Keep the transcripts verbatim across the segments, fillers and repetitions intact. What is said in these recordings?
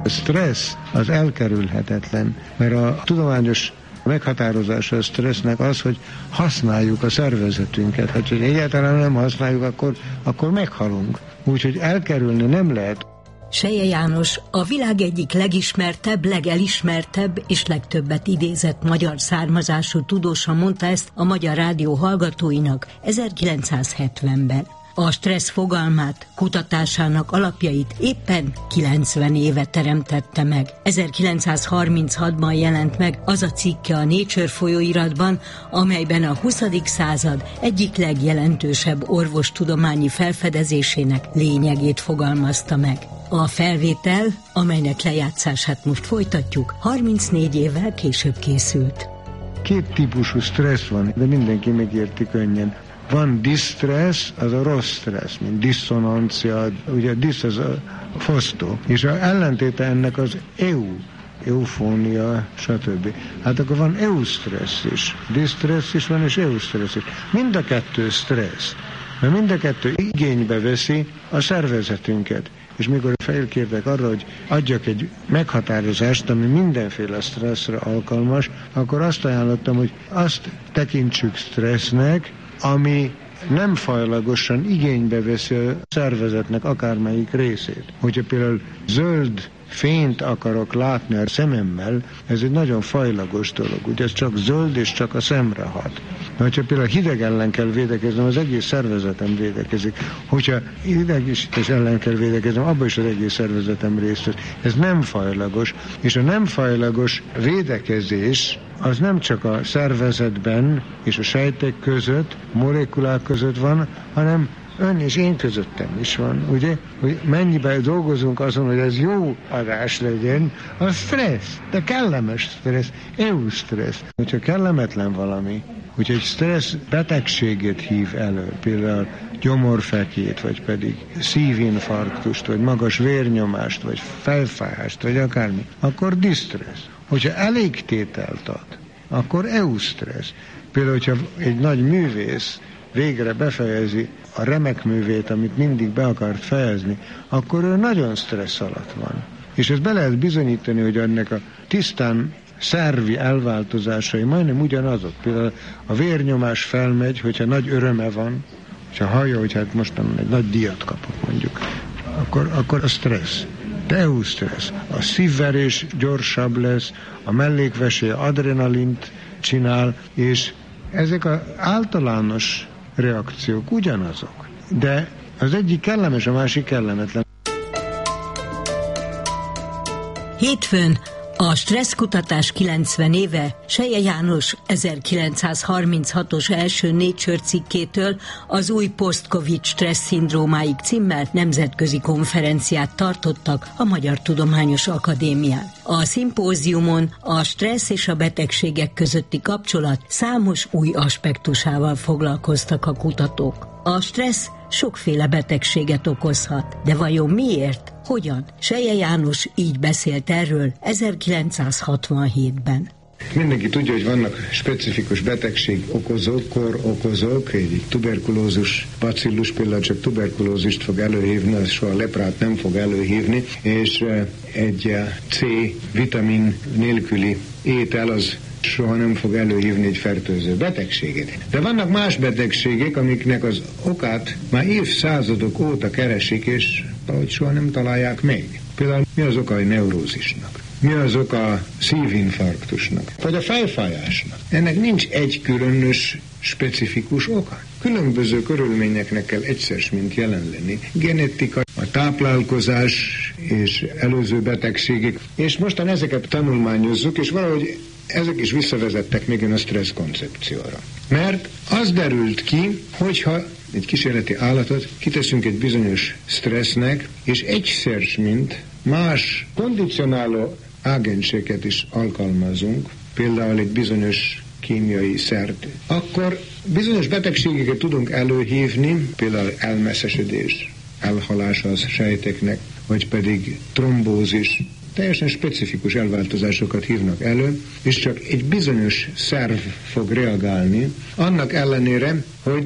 A stressz az elkerülhetetlen, mert a tudományos meghatározása a stressznek az, hogy használjuk a szervezetünket. Hát, hogy egyáltalán nem használjuk, akkor, akkor meghalunk. Úgyhogy elkerülni nem lehet. Selye János a világ egyik legismertebb, legelismertebb és legtöbbet idézett magyar származású tudósa mondta ezt a Magyar Rádió hallgatóinak ezerkilencszázhetvenben. A stressz fogalmát, kutatásának alapjait éppen kilencven éve teremtette meg. ezerkilencszázharminchatban jelent meg az a cikke a Nature folyóiratban, amelyben a huszadik század egyik legjelentősebb orvostudományi felfedezésének lényegét fogalmazta meg. A felvétel, amelynek lejátszását most folytatjuk, harmincnégy évvel később készült. Két típusú stressz van, de mindenki megérti könnyen. Van distress, az a rossz stressz, mint diszonancia, ugye disz az a fosztó, és az ellentéte ennek az eu, eufónia, stb. Hát akkor van eustressz is, distress is van, és eustressz is. Mind a kettő stressz, mert mind a kettő igénybe veszi a szervezetünket. És mikor felkértek arra, hogy adjak egy meghatározást, ami mindenféle stresszre alkalmas, akkor azt ajánlottam, hogy azt tekintsük stressznek, ami nem fajlagosan igénybe veszi a szervezetnek akármelyik részét. Hogyha például zöld fényt akarok látni a szememmel, ez egy nagyon fajlagos dolog. Ugye ez csak zöld és csak a szemre hat. De hogyha például hideg ellen kell védekeznem, az egész szervezetem védekezik. Hogyha idegesítés ellen kell védekeznem, abban is az egész szervezetem részt vesz. Ez nem fajlagos, és a nem fajlagos védekezés az nem csak a szervezetben és a sejtek között, molekulák között van, hanem ön és én közöttem is van, ugye? Hogy mennyiben dolgozunk azon, hogy ez jó adás legyen, a stressz, de kellemes stressz, eustressz. Hogyha kellemetlen valami, hogyha egy stressz betegséget hív elő, például gyomorfekét, vagy pedig szívinfarktust, vagy magas vérnyomást, vagy felfájást, vagy akármi, akkor distress. Hogyha elég tételt ad, akkor eustressz. Például, hogyha egy nagy művész végre befejezi a remek művét, amit mindig be akart fejezni, akkor ő nagyon stressz alatt van. És ezt be lehet bizonyítani, hogy ennek a tisztán szervi elváltozásai majdnem ugyanazok. Például a vérnyomás felmegy, hogyha nagy öröme van, és ha hallja, hogy hát mostan egy nagy díjat kapok mondjuk, akkor, akkor a stressz. De eustressz. A szívverés gyorsabb lesz, a mellékvesély adrenalint csinál, és ezek az általános reakciók ugyanazok. De az egyik kellemes, a másik kellemetlen. Hétfőn a stresszkutatás kilencven éve Selye János ezerkilencszázharminchatos első Nature cikkétől az új post-covid stressz szindrómáig címmel nemzetközi konferenciát tartottak a Magyar Tudományos Akadémián. A szimpóziumon a stressz és a betegségek közötti kapcsolat számos új aspektusával foglalkoztak a kutatók. A stressz sokféle betegséget okozhat, de vajon miért? Hogyan? Selye János így beszélt erről ezerkilencszázhatvanhétben. Mindenki tudja, hogy vannak specifikus betegség okozók, kor okozók, egy tuberkulózus bacillus például csak tuberkulózist fog előhívni, az soha leprát nem fog előhívni, és egy C vitamin nélküli étel az soha nem fog előhívni egy fertőző betegséget. De vannak más betegségek, amiknek az okát már évszázadok óta keresik, és valahogy soha nem találják meg. Például mi az oka a neurózisnak? Mi az oka a szívinfarktusnak? Vagy a fejfájásnak? Ennek nincs egy különös, specifikus oka. Különböző körülményeknek kell egyszer mint jelen lenni. Genetika, a táplálkozás és előző betegségek. És mostan ezeket tanulmányozzuk, és valahogy ezek is visszavezettek még a stressz koncepcióra. Mert az derült ki, hogyha egy kísérleti állatot kiteszünk egy bizonyos stressznek, és egyszer mint más kondicionáló ágenseket is alkalmazunk, például egy bizonyos kémiai szert, akkor bizonyos betegségeket tudunk előhívni, például elmeszesedés, elhalása az sejteknek, vagy pedig trombózis, teljesen specifikus elváltozásokat hívnak elő, és csak egy bizonyos szerv fog reagálni, annak ellenére, hogy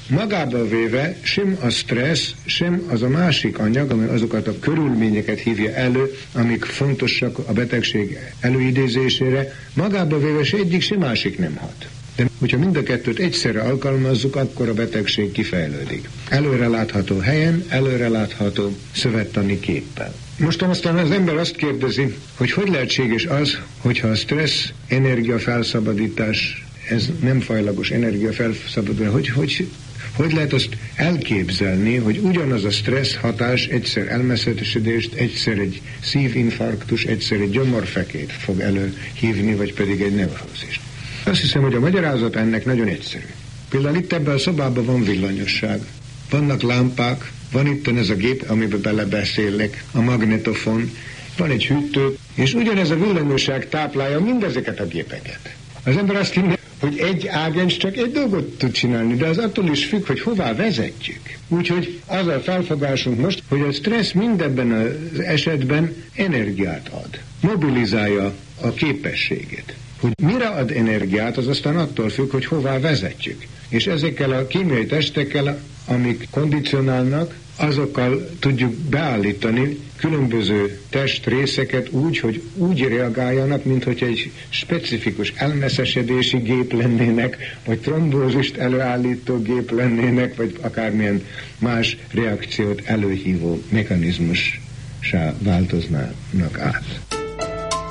magába véve sem a stressz, sem az a másik anyag, ami azokat a körülményeket hívja elő, amik fontosak a betegség előidézésére, magába véve se egyik, se másik nem hat. De hogyha mind a kettőt egyszerre alkalmazzuk, akkor a betegség kifejlődik. Előrelátható helyen, előrelátható szövettani képpel. Most aztán az ember azt kérdezi, hogy hogy lehetséges az, hogyha a stressz, energiafelszabadítás, ez nem fajlagos energiafelszabadítás, hogy, hogy, hogy lehet azt elképzelni, hogy ugyanaz a stressz hatás egyszer elmeszetesedést, egyszer egy szívinfarktus, egyszer egy gyomorfekét fog előhívni, vagy pedig egy neurózist. Azt hiszem, hogy a magyarázat ennek nagyon egyszerű. Például itt ebben a szobában van villanyosság, vannak lámpák, van itt ez a gép, amiben belebeszélek, a magnetofon, van egy hűtő, és ugyanez a villanyosság táplálja mindezeket a gépeket. Az ember azt hinné, hogy egy ágens csak egy dolgot tud csinálni, de az attól is függ, hogy hová vezetjük. Úgyhogy az a felfogásunk most, hogy a stressz mindebben az esetben energiát ad, mobilizálja a képességét. Hogy mire ad energiát, az aztán attól függ, hogy hová vezetjük. És ezekkel a kémiai testekkel, amik kondicionálnak, azokkal tudjuk beállítani különböző testrészeket úgy, hogy úgy reagáljanak, mint hogy egy specifikus elmeszesedési gép lennének, vagy trombózist előállító gép lennének, vagy akármilyen más reakciót előhívó mechanizmussá változnának át.